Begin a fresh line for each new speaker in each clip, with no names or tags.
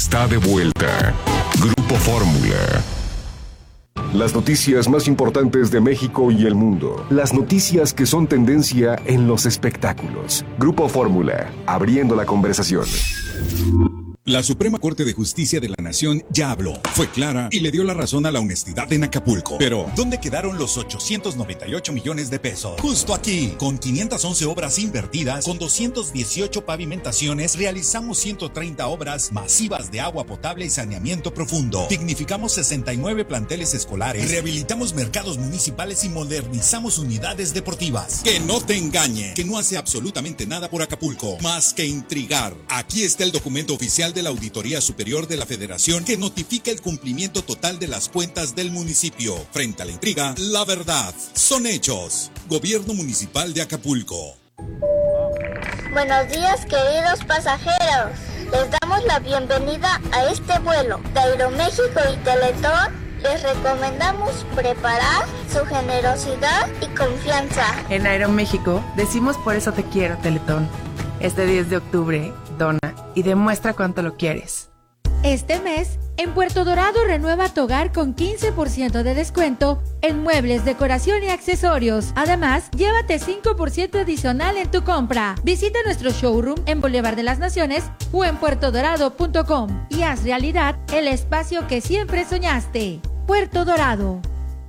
está de vuelta. Grupo Fórmula. Las noticias más importantes de México y el mundo. Las noticias que son tendencia en los espectáculos. Grupo Fórmula, abriendo la conversación.
La Suprema Corte de Justicia de la Nación ya habló, fue clara y le dio la razón a la honestidad en Acapulco. Pero, ¿dónde quedaron los 898 millones de pesos? Justo aquí, con 511 obras invertidas, con 218 pavimentaciones, realizamos 130 obras masivas de agua potable y saneamiento profundo. Dignificamos 69 planteles escolares, rehabilitamos mercados municipales y modernizamos unidades deportivas. Que no te engañe, que no hace absolutamente nada por Acapulco, más que intrigar. Aquí está el documento oficial de la Auditoría Superior de la Federación que notifica el cumplimiento total de las cuentas del municipio. Frente a la intriga, la verdad son hechos. Gobierno Municipal de Acapulco.
Buenos días, queridos pasajeros. Les damos la bienvenida a este vuelo de Aeroméxico y Teletón. Les recomendamos preparar su generosidad y confianza.
En Aeroméxico decimos por eso te quiero, Teletón. Este 10 de octubre, dona y demuestra cuánto lo quieres.
Este mes, en Puerto Dorado renueva tu hogar con 15% de descuento en muebles, decoración y accesorios. Además, llévate 5% adicional en tu compra. Visita nuestro showroom en Boulevard de las Naciones o en puertodorado.com y haz realidad el espacio que siempre soñaste. Puerto Dorado.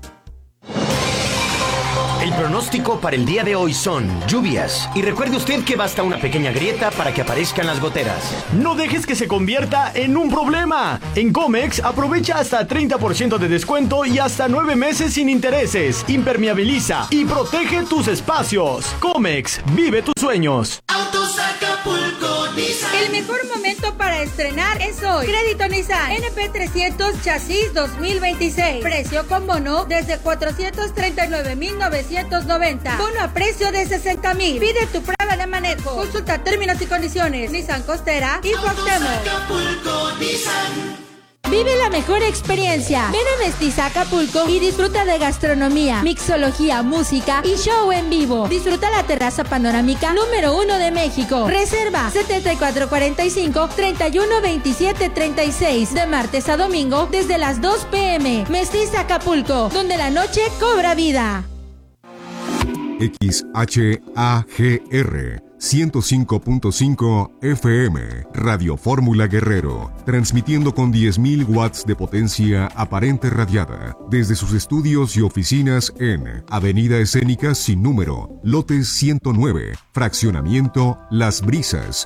El pronóstico para el día de hoy son lluvias. Y recuerde usted que basta una pequeña grieta para que aparezcan las goteras.
No dejes que se convierta en un problema. En Comex aprovecha hasta 30% de descuento y hasta 9 meses sin intereses. Impermeabiliza y protege tus espacios. Comex, vive tus sueños.
Autos Acapulco Nissan.
El mejor momento para estrenar es hoy. Crédito Nissan NP300 Chasis 2026. Precio con bono desde 439,990. Bono a precio de 60,000. Pide tu prueba de manejo. Consulta términos y condiciones. Nissan Costera y Cuauhtémoc. Vive la mejor experiencia. Ven a Mestiza Acapulco y disfruta de gastronomía, mixología, música y show en vivo. Disfruta la terraza panorámica número 1 de México. Reserva 7445-312736 de martes a domingo desde las 2 p.m. Mestiza Acapulco, donde la noche cobra vida.
XHAGR 105.5 FM, Radio Fórmula Guerrero, transmitiendo con 10.000 watts de potencia aparente radiada, desde sus estudios y oficinas en Avenida Escénica sin número, lote 109, fraccionamiento Las Brisas,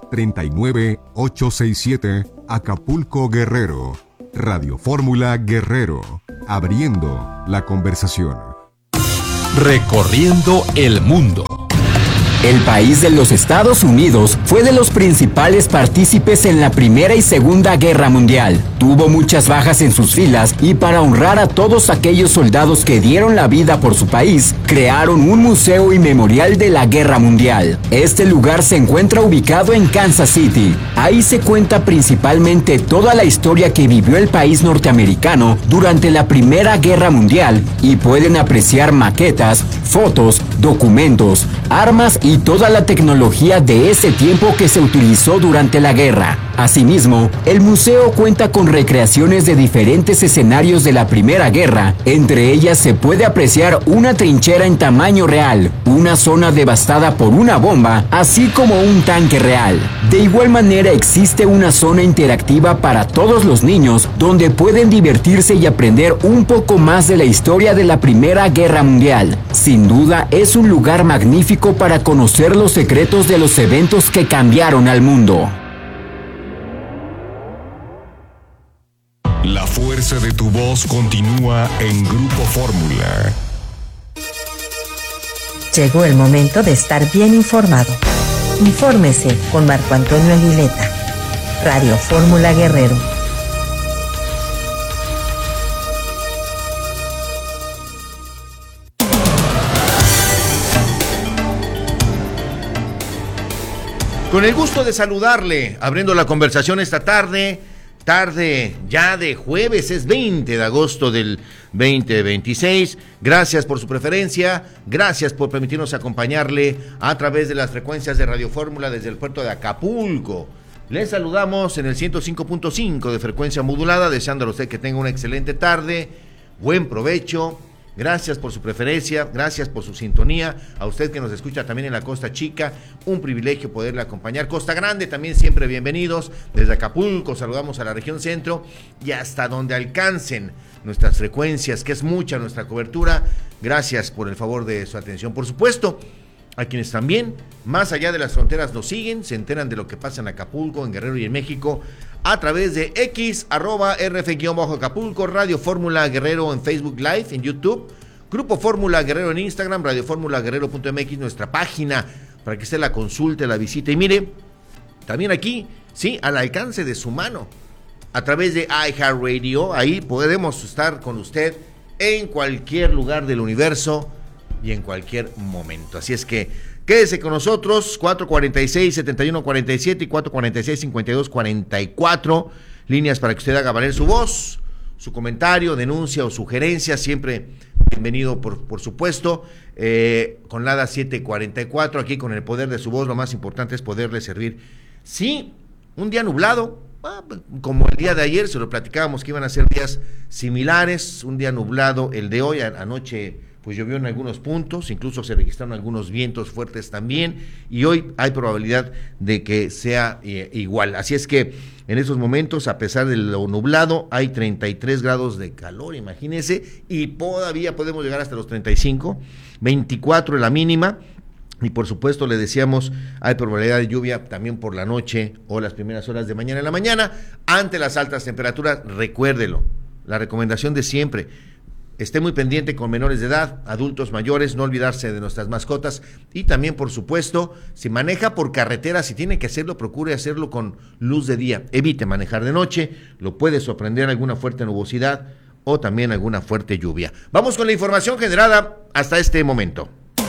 39867, Acapulco, Guerrero. Radio Fórmula Guerrero, abriendo la conversación.
Recorriendo el mundo.
El país de los Estados Unidos fue de los principales partícipes en la Primera y Segunda Guerra Mundial. Tuvo muchas bajas en sus filas y para honrar a todos aquellos soldados que dieron la vida por su país, crearon un museo y memorial de la Guerra Mundial. Este lugar se encuentra ubicado en Kansas City. Ahí se cuenta principalmente toda la historia que vivió el país norteamericano durante la Primera Guerra Mundial y pueden apreciar maquetas, fotos, documentos, armas y toda la tecnología de ese tiempo que se utilizó durante la guerra. Asimismo, el museo cuenta con recreaciones de diferentes escenarios de la Primera Guerra. Entre ellas se puede apreciar una trinchera en tamaño real, una zona devastada por una bomba, así como un tanque real. De igual manera existe una zona interactiva para todos los niños, donde pueden divertirse y aprender un poco más de la historia de la Primera Guerra Mundial. Sin duda, es un lugar magnífico para conocer los secretos de los eventos que cambiaron al mundo.
La fuerza de tu voz continúa en Grupo Fórmula.
Llegó el momento de estar bien informado. Infórmese con Marco Antonio Aguileta. Radio Fórmula Guerrero.
Con el gusto de saludarle, abriendo la conversación esta tarde ya de jueves, es 20 de agosto del 2026. Gracias por su preferencia, gracias por permitirnos acompañarle a través de las frecuencias de Radio Fórmula desde el puerto de Acapulco, Les saludamos en el 105.5 de frecuencia modulada, deseándole a usted que tenga una excelente tarde, buen provecho. Gracias por su preferencia, gracias por su sintonía. A usted que nos escucha también en la Costa Chica, un privilegio poderle acompañar. Costa Grande también siempre bienvenidos. Desde Acapulco saludamos a la región centro y hasta donde alcancen nuestras frecuencias, que es mucha nuestra cobertura. Gracias por el favor de su atención. Por supuesto, a quienes también, más allá de las fronteras, nos siguen, se enteran de lo que pasa en Acapulco, en Guerrero y en México, a través de X, @RF_Acapulco, Radio Fórmula Guerrero en Facebook Live, en YouTube, Grupo Fórmula Guerrero en Instagram, radioformulaguerrero.mx, nuestra página, para que usted la consulte, la visite. Y mire, también aquí, sí, al alcance de su mano, a través de iHeartRadio, ahí podemos estar con usted en cualquier lugar del universo y en cualquier momento. Así es que quédese con nosotros, 446-7147 y 446-5244, líneas para que usted haga valer su voz, su comentario, denuncia o sugerencia, siempre bienvenido por supuesto, con la 744, aquí con el poder de su voz, lo más importante es poderle servir. Sí, un día nublado, como el día de ayer, se lo platicábamos que iban a ser días similares, un día nublado el de hoy, anoche pues llovió en algunos puntos, incluso se registraron algunos vientos fuertes también, y hoy hay probabilidad de que sea igual. Así es que en estos momentos, a pesar de lo nublado, hay 33 grados de calor, imagínense, y todavía podemos llegar hasta los 35, 24 en la mínima, y por supuesto le decíamos, hay probabilidad de lluvia también por la noche o las primeras horas de mañana en la mañana. Ante las altas temperaturas, recuérdelo, la recomendación de siempre: esté muy pendiente con menores de edad, adultos mayores, no olvidarse de nuestras mascotas, y también, por supuesto, si maneja por carretera, si tiene que hacerlo, procure hacerlo con luz de día. Evite manejar de noche, lo puede sorprender alguna fuerte nubosidad o también alguna fuerte lluvia. Vamos con la información generada hasta este momento.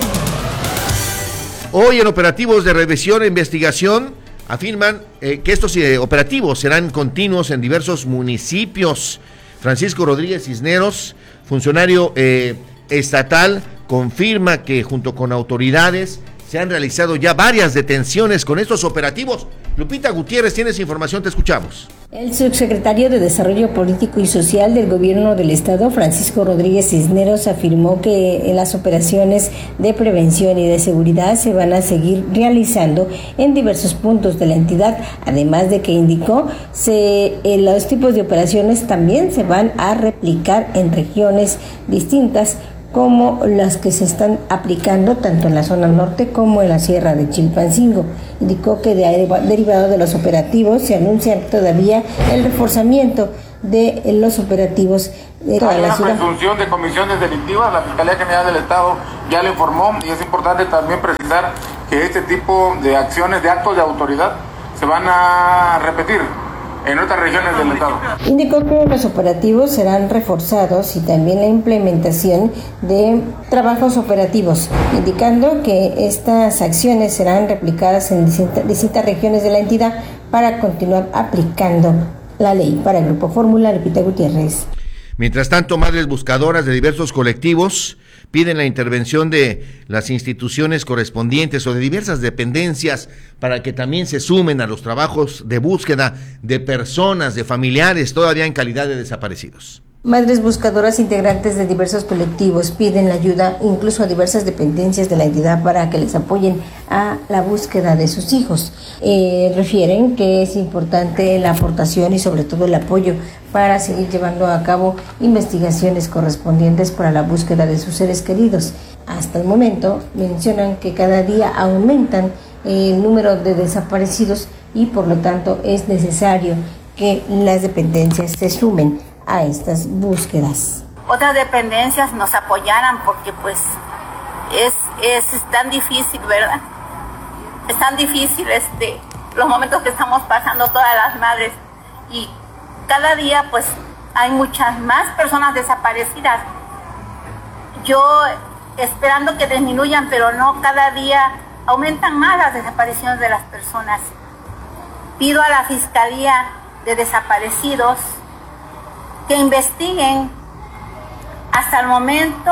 Hoy en operativos de revisión e investigación afirman que estos operativos serán continuos en diversos municipios. Francisco Rodríguez Cisneros, funcionario estatal, confirma que junto con autoridades se han realizado ya varias detenciones con estos operativos. Lupita Gutiérrez, tienes información, te escuchamos.
El subsecretario de Desarrollo Político y Social del Gobierno del Estado, Francisco Rodríguez Cisneros, afirmó que las operaciones de prevención y de seguridad se van a seguir realizando en diversos puntos de la entidad, además de que indicó los tipos de operaciones también se van a replicar en regiones distintas, como las que se están aplicando tanto en la zona norte como en la sierra de Chilpancingo. Indicó que derivado de los operativos se anuncia todavía el reforzamiento de los operativos de toda la ciudad.
Hay una presunción de comisiones delictivas, la Fiscalía General del Estado ya le informó, y es importante también precisar que este tipo de acciones, de actos de autoridad, se van a repetir en otras regiones del estado.
Indicó que los operativos serán reforzados y también la implementación de trabajos operativos, indicando que estas acciones serán replicadas en distintas regiones de la entidad para continuar aplicando la ley. Para el Grupo Fórmula, Lupita Gutiérrez.
Mientras tanto, madres buscadoras de diversos colectivos piden la intervención de las instituciones correspondientes o de diversas dependencias para que también se sumen a los trabajos de búsqueda de personas, de familiares todavía en calidad de desaparecidos.
Madres buscadoras integrantes de diversos colectivos piden la ayuda incluso a diversas dependencias de la entidad para que les apoyen a la búsqueda de sus hijos. Refieren que es importante la aportación y sobre todo el apoyo para seguir llevando a cabo investigaciones correspondientes para la búsqueda de sus seres queridos. Hasta el momento mencionan que cada día aumentan el número de desaparecidos y por lo tanto es necesario que las dependencias se sumen a estas búsquedas.
Otras dependencias nos apoyaran porque pues es tan difícil, ¿verdad? Es tan difícil los momentos que estamos pasando todas las madres, y cada día pues hay muchas más personas desaparecidas. Yo esperando que disminuyan, pero no, cada día aumentan más las desapariciones de las personas. Pido a la Fiscalía de Desaparecidos que investiguen. Hasta el momento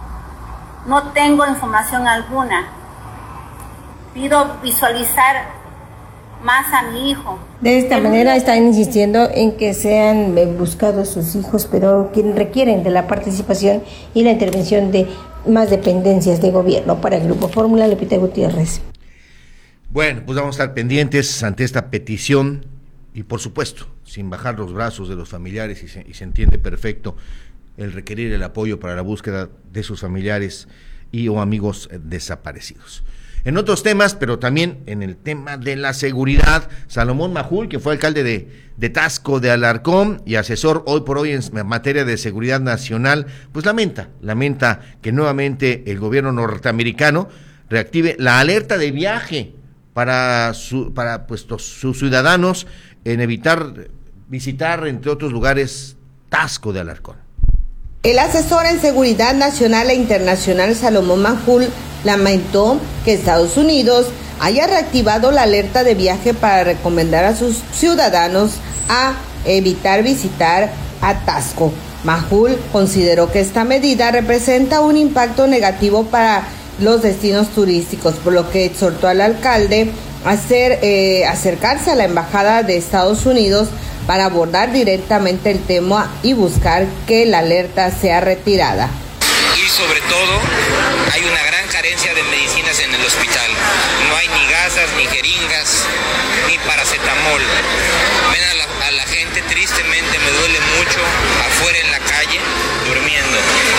no tengo información alguna. Pido visualizar más a mi hijo.
De esta manera están insistiendo en que sean buscados sus hijos, pero requieren de la participación y la intervención de más dependencias de gobierno. Para el Grupo Fórmula, Lupita Gutiérrez.
Bueno, pues vamos a estar pendientes ante esta petición y, por supuesto, sin bajar los brazos de los familiares, y se entiende perfecto el requerir el apoyo para la búsqueda de sus familiares y o amigos desaparecidos. En otros temas, pero también en el tema de la seguridad, Salomón Majul, que fue alcalde de Taxco de Alarcón y asesor hoy por hoy en materia de seguridad nacional, pues lamenta que nuevamente el gobierno norteamericano reactive la alerta de viaje para sus ciudadanos en evitar visitar, entre otros lugares, Taxco de Alarcón.
El asesor en seguridad nacional e internacional Salomón Majul lamentó que Estados Unidos haya reactivado la alerta de viaje para recomendar a sus ciudadanos a evitar visitar a Taxco. Majul consideró que esta medida representa un impacto negativo para los destinos turísticos, por lo que exhortó al alcalde a acercarse a la embajada de Estados Unidos para abordar directamente el tema y buscar que la alerta sea retirada.
Y sobre todo, hay una gran carencia de medicinas en el hospital. No hay ni gasas, ni jeringas, ni paracetamol. Ven a la gente, tristemente me duele mucho, afuera en la calle, durmiendo.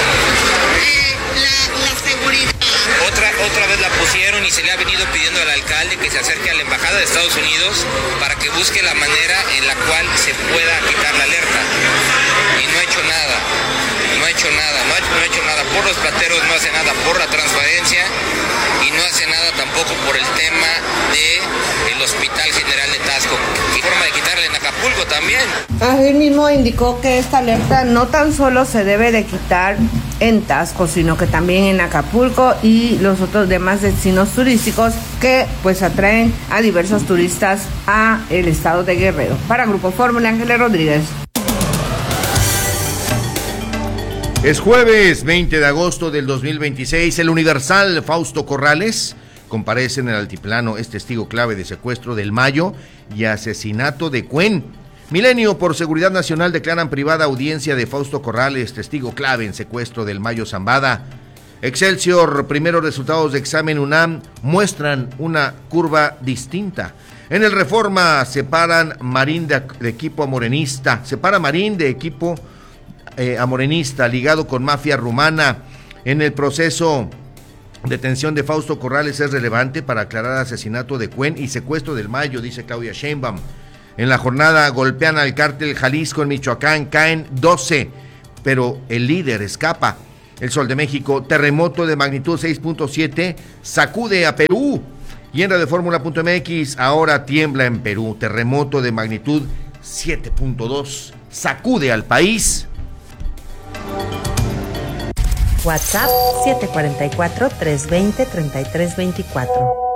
La seguridad.
Otra vez la pusieron y se le ha venido pidiendo al alcalde que se acerque a la embajada de Estados Unidos para que busque la manera en la cual se pueda quitar la alerta. Y no ha hecho nada. No ha hecho nada por los plateros, no hace nada por la transparencia y no hace nada tampoco por el tema del Hospital General de Taxco. ¿Qué forma de quitarle en Acapulco también?
Así mismo indicó que esta alerta no tan solo se debe de quitar en Taxco, sino que también en Acapulco y los otros demás destinos turísticos que pues atraen a diversos turistas a el estado de Guerrero. Para Grupo Fórmula, Ángeles Rodríguez.
Es jueves 20 de agosto del 2026. El Universal Fausto Corrales comparece en el altiplano, es testigo clave de secuestro del Mayo y asesinato de Cuen. Milenio por Seguridad Nacional declaran privada audiencia de Fausto Corrales, testigo clave en secuestro del Mayo Zambada. Excelsior, primeros resultados de examen UNAM muestran una curva distinta. En el Reforma separan Marín de equipo a morenista, separa Marín de equipo a morenista, ligado con mafia rumana. En el proceso, detención de Fausto Corrales es relevante para aclarar asesinato de Cuen y secuestro del Mayo, dice Claudia Sheinbaum. En la jornada golpean al cártel Jalisco en Michoacán, caen 12, pero el líder escapa. El Sol de México, terremoto de magnitud 6.7 sacude a Perú. Y en radioformula.mx, ahora tiembla en Perú, terremoto de magnitud 7.2 sacude al país.
WhatsApp 744-320-3324.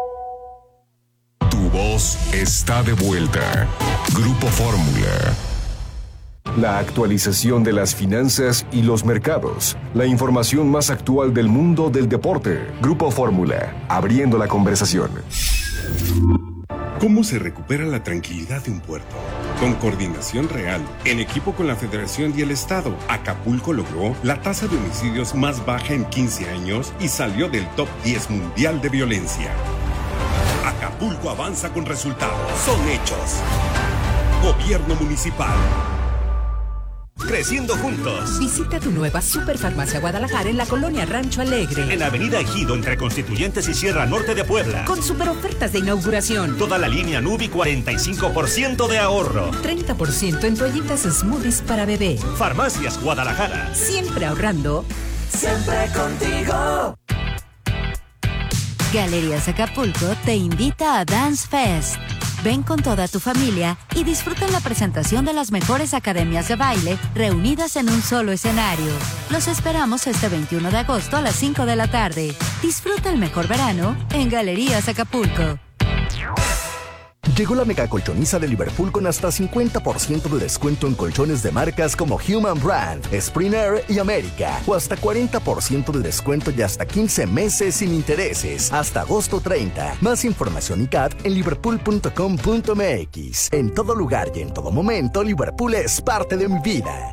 Tu voz está de vuelta. Grupo Fórmula. La actualización de las finanzas y los mercados. La información más actual del mundo del deporte. Grupo Fórmula. Abriendo la conversación.
¿Cómo se recupera la tranquilidad de un puerto? Con coordinación real, en equipo con la Federación y el Estado, Acapulco logró la tasa de homicidios más baja en 15 años y salió del top 10 mundial de violencia. Acapulco avanza con resultados. Son hechos. Gobierno Municipal.
Creciendo juntos.
Visita tu nueva Superfarmacia Guadalajara en la colonia Rancho Alegre.
En Avenida Ejido, entre Constituyentes y Sierra Norte de Puebla.
Con super ofertas de inauguración.
Toda la línea Nubi, 45% de ahorro.
30% en toallitas smoothies para bebé.
Farmacias Guadalajara.
Siempre ahorrando.
Siempre contigo.
Galerías Acapulco te invita a Dance Fest. Ven con toda tu familia y disfruta la presentación de las mejores academias de baile reunidas en un solo escenario. Los esperamos este 21 de agosto a las 5 de la tarde. Disfruta el mejor verano en Galerías Acapulco.
Llegó la mega colchoniza de Liverpool con hasta 50% de descuento en colchones de marcas como Human Brand, Spring Air y América. O hasta 40% de descuento y hasta 15 meses sin intereses. Hasta agosto 30. Más información y CAT en liverpool.com.mx. En todo lugar y en todo momento, Liverpool es parte de mi vida.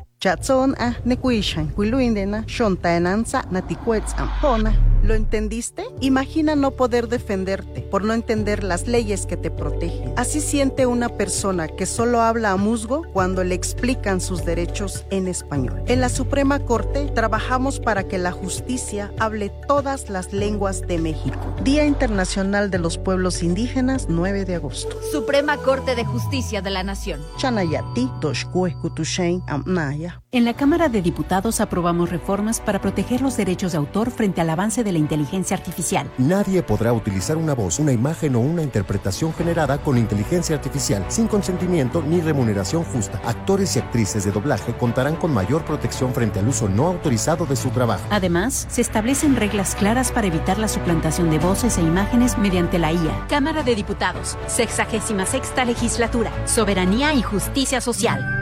¿Lo entendiste? Imagina no poder defenderte por no entender las leyes que te protegen. Así siente una persona que solo habla a musgo cuando le explican sus derechos en español. En la Suprema Corte trabajamos para que la justicia hable todas las lenguas de México. Día Internacional de los Pueblos Indígenas, 9 de agosto.
Suprema Corte de Justicia de la Nación.
En la Cámara de Diputados aprobamos reformas para proteger los derechos de autor frente al avance de la inteligencia artificial.
Nadie podrá utilizar una voz, una imagen o una interpretación generada con inteligencia artificial sin consentimiento ni remuneración justa. Actores y actrices de doblaje contarán con mayor protección frente al uso no autorizado de su trabajo.
Además, se establecen reglas claras para evitar la suplantación de voces e imágenes mediante la IA.
Cámara de Diputados, 66ª Legislatura, Soberanía y Justicia Social.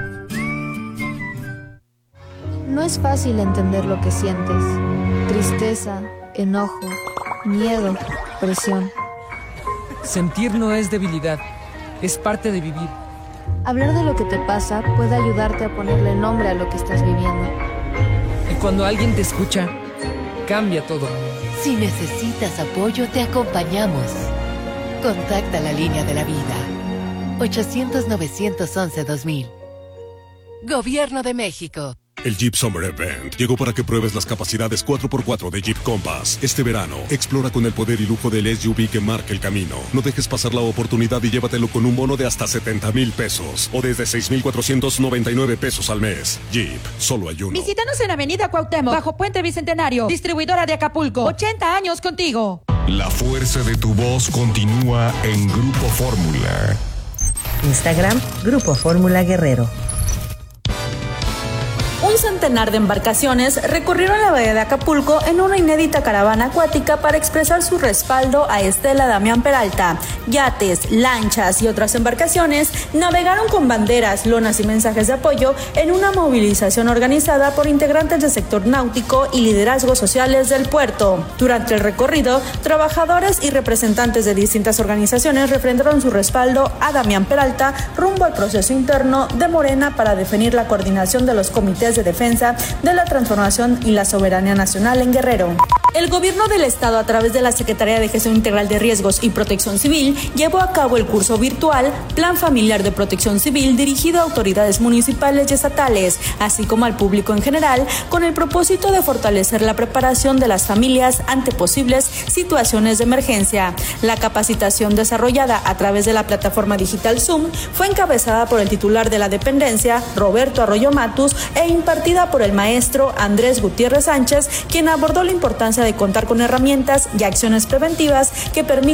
No es fácil entender lo que sientes. Tristeza, enojo, miedo, presión.
Sentir no es debilidad, es parte de vivir.
Hablar de lo que te pasa puede ayudarte a ponerle nombre a lo que estás viviendo.
Y cuando alguien te escucha, cambia todo.
Si necesitas apoyo, te acompañamos. Contacta la línea de la vida. 800-911-2000. Gobierno de México.
El Jeep Summer Event llegó para que pruebes las capacidades 4x4 de Jeep Compass. Este verano, explora con el poder y lujo del SUV que marca el camino. No dejes pasar la oportunidad y llévatelo con un bono de hasta 70,000 pesos o desde 6,499 pesos al mes. Jeep, solo hay uno.
Visítanos en Avenida Cuauhtémoc, bajo Puente Bicentenario, distribuidora de Acapulco. 80 años contigo.
La fuerza de tu voz continúa en Grupo Fórmula.
Instagram, Grupo Fórmula Guerrero.
Un centenar de embarcaciones recorrieron la bahía de Acapulco en una inédita caravana acuática para expresar su respaldo a Estela Damián Peralta. Yates, lanchas y otras embarcaciones navegaron con banderas, lonas y mensajes de apoyo en una movilización organizada por integrantes del sector náutico y liderazgos sociales del puerto. Durante el recorrido, trabajadores y representantes de distintas organizaciones refrendaron su respaldo a Damián Peralta rumbo al proceso interno de Morena para definir la coordinación de los comités de defensa de la transformación y la soberanía nacional en Guerrero. El gobierno del estado, a través de la Secretaría de Gestión Integral de Riesgos y Protección Civil, llevó a cabo el curso virtual Plan Familiar de Protección Civil dirigido a autoridades municipales y estatales, así como al público en general, con el propósito de fortalecer la preparación de las familias ante posibles situaciones de emergencia. La capacitación desarrollada a través de la plataforma digital Zoom fue encabezada por el titular de la dependencia, Roberto Arroyo Matus, e impartida por el maestro Andrés Gutiérrez Sánchez, quien abordó la importancia de contar con herramientas y acciones preventivas que permitan